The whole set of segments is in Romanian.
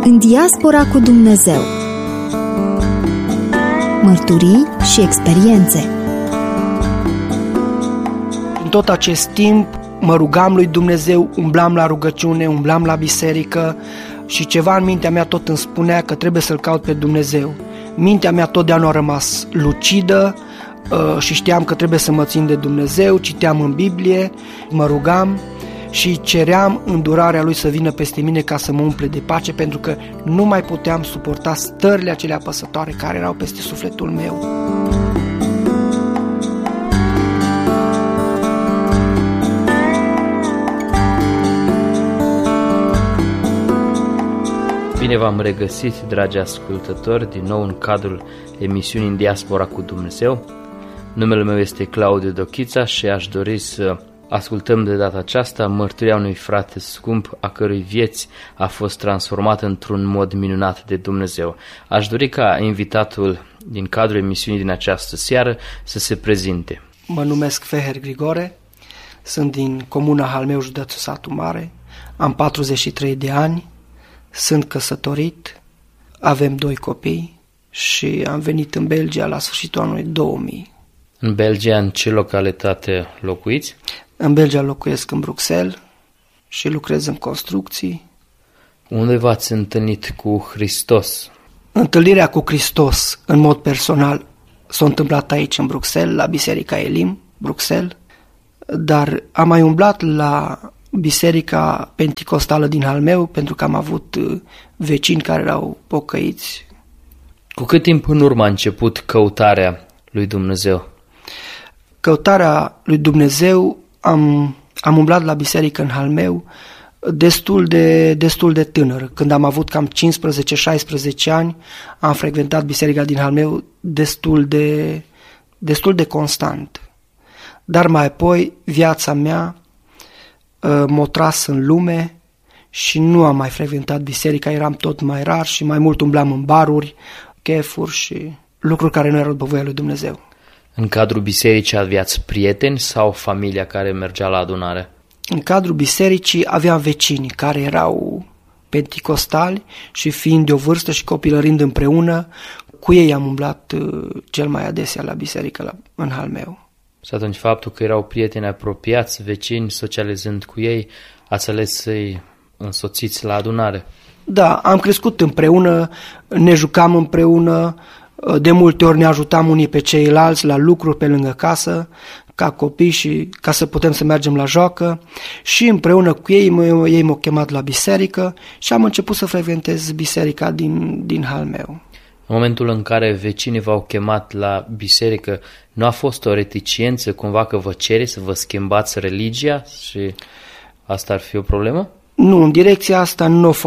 În diaspora cu Dumnezeu. Mărturii și experiențe. În tot acest timp mă rugam lui Dumnezeu, umblam la rugăciune, umblam la biserică și ceva în mintea mea tot îmi spunea că trebuie să-L caut pe Dumnezeu. Mintea mea totdeauna a rămas lucidă și știam că trebuie să mă țin de Dumnezeu, citeam în Biblie, mă rugam și ceream îndurarea Lui să vină peste mine ca să mă umple de pace, pentru că nu mai puteam suporta stările acelea apăsătoare care erau peste sufletul meu. Bine v-am regăsit, dragi ascultători, din nou în cadrul emisiunii În diaspora cu Dumnezeu. Numele meu este Claudiu Dochița și aș dori să ascultăm de data aceasta mărturia unui frate scump a cărui vieți a fost transformată într-un mod minunat de Dumnezeu. Aș dori ca invitatul din cadrul emisiunii din această seară să se prezinte. Mă numesc Feher Grigore, sunt din comuna Halmeu, județul Satu Mare, am 43 de ani, sunt căsătorit, avem 2 copii și am venit în Belgia la sfârșitul anului 2000. În Belgia, în ce localitate locuiți? În Belgia locuiesc în Bruxelles și lucrez în construcții. Unde v-ați întâlnit cu Hristos? Întâlnirea cu Hristos, în mod personal, s-a întâmplat aici, în Bruxelles, la Biserica Elim, Bruxelles, dar am mai umblat la Biserica Penticostală din Halmeu, pentru că am avut vecini care erau pocăiți. Cu cât timp în urmă a început căutarea lui Dumnezeu? Căutarea lui Dumnezeu, am umblat la biserică în Halmeu destul de tânăr. Când am avut cam 15-16 ani, am frecventat biserica din Halmeu destul de constant. Dar mai apoi viața mea m-a tras în lume și nu am mai frecventat biserica, eram tot mai rar și mai mult umblam în baruri, chefuri și lucruri care nu erau după voia lui Dumnezeu. În cadrul bisericii aveați prieteni sau familia care mergea la adunare? În cadrul bisericii aveam vecini care erau penticostali și fiind de o vârstă și copilărind împreună, cu ei am umblat cel mai adesea la biserică în Halmeu. Și atunci faptul că erau prieteni apropiați, vecini, socializând cu ei, ați ales să-i însoțiți la adunare? Da, am crescut împreună, ne jucam împreună, de multe ori ne ajutam unii pe ceilalți la lucruri pe lângă casă, ca copii și ca să putem să mergem la joacă și împreună cu ei m-au chemat la biserică și am început să frecventez biserica din Halmeu. În momentul în care vecinii v-au chemat la biserică, nu a fost o reticiență cumva că vă cere să vă schimbați religia și asta ar fi o problemă? Nu, în direcția asta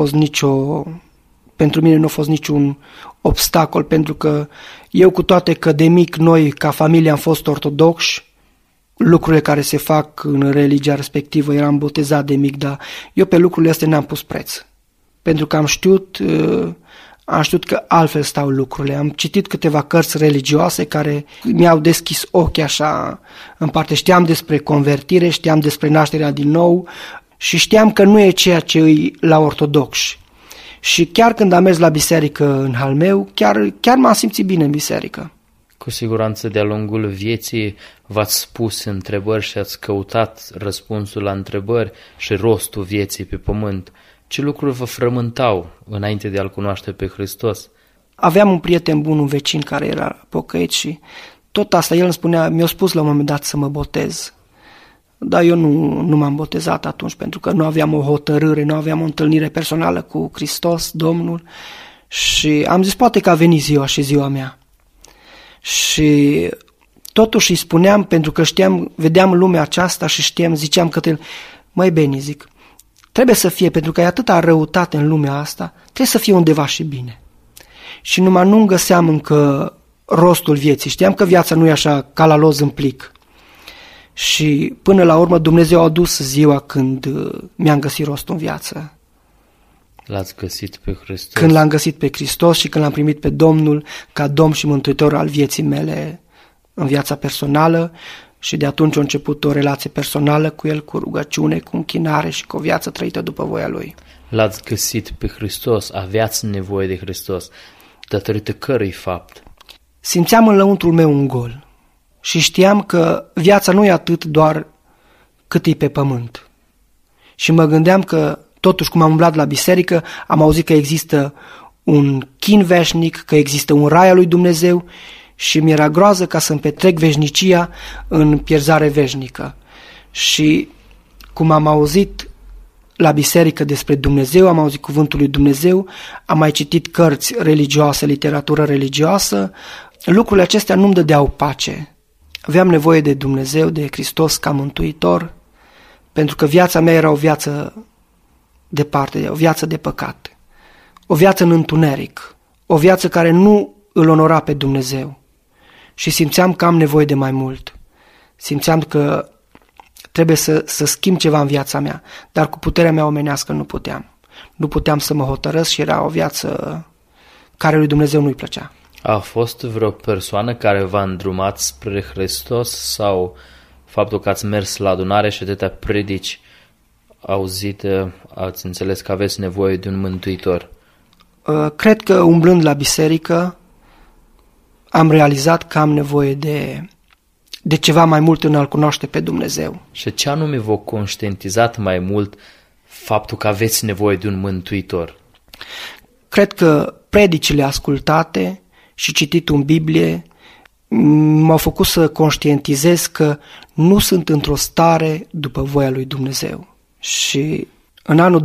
pentru mine nu a fost niciun obstacol, pentru că eu, cu toate că de mic noi ca familie am fost ortodoxi, lucrurile care se fac în religia respectivă, eram botezat de mic, dar eu pe lucrurile astea n-am pus preț, pentru că am știut că altfel stau lucrurile. Am citit câteva cărți religioase care mi-au deschis ochii așa în parte. Știam despre convertire, știam despre nașterea din nou și știam că nu e ceea ce îi la ortodoxi. Și chiar când am mers la biserică în Halmeu, chiar m-am simțit bine în biserică. Cu siguranță de-a lungul vieții v-ați spus întrebări și ați căutat răspunsul la întrebări și rostul vieții pe pământ. Ce lucruri vă frământau înainte de a-L cunoaște pe Hristos? Aveam un prieten bun, un vecin care era pocăit și tot asta el îmi spunea, mi-a spus la un moment dat să mă botez. Dar eu nu m-am botezat atunci, pentru că nu aveam o hotărâre, nu aveam o întâlnire personală cu Hristos, Domnul, și am zis, poate că a venit ziua mea. Și totuși îi spuneam, pentru că vedeam lumea aceasta și ziceam către el, măi Beni, zic, trebuie să fie, pentru că e atâta răutate în lumea asta, trebuie să fie undeva și bine. Și numai nu găseam încă rostul vieții, știam că viața nu e așa ca la loz în plic. Și până la urmă Dumnezeu a adus ziua când mi-am găsit rostul în viață. L-ați găsit pe Hristos? Când l-am găsit pe Hristos și când l-am primit pe Domnul ca Domn și Mântuitor al vieții mele în viața personală, și de atunci a început o relație personală cu El, cu rugăciune, cu închinare și cu o viață trăită după voia Lui. L-ați găsit pe Hristos, aveați nevoie de Hristos. Datorită cărui fapt? Simțeam în lăuntrul meu un gol și știam că viața nu e atât doar cât e pe pământ. Și mă gândeam că, totuși, cum am umblat la biserică, am auzit că există un chin veșnic, că există un rai al lui Dumnezeu și mi-era groază ca să-mi petrec veșnicia în pierzare veșnică. Și cum am auzit la biserică despre Dumnezeu, am auzit cuvântul lui Dumnezeu, am mai citit cărți religioase, literatură religioasă, lucrurile acestea nu-mi dădeau pace. Aveam nevoie de Dumnezeu, de Hristos ca mântuitor, pentru că viața mea era o viață departe, o viață de păcat, o viață în întuneric, o viață care nu îl onora pe Dumnezeu. Și simțeam că am nevoie de mai mult. Simțeam că trebuie să schimb ceva în viața mea, dar cu puterea mea omenească nu puteam. Nu puteam să mă hotărăsc și era o viață care lui Dumnezeu nu-i plăcea. A fost vreo persoană care v-a îndrumat spre Hristos sau faptul că ați mers la adunare și atâtea predici auzite, ați înțeles că aveți nevoie de un mântuitor? Cred că umblând la biserică am realizat că am nevoie de ceva mai mult în a-L cunoaște pe Dumnezeu. Și ce anume v-a conștientizat mai mult faptul că aveți nevoie de un mântuitor? Cred că predicile ascultate și cititul în Biblie m-au făcut să conștientizez că nu sunt într-o stare după voia lui Dumnezeu. Și în anul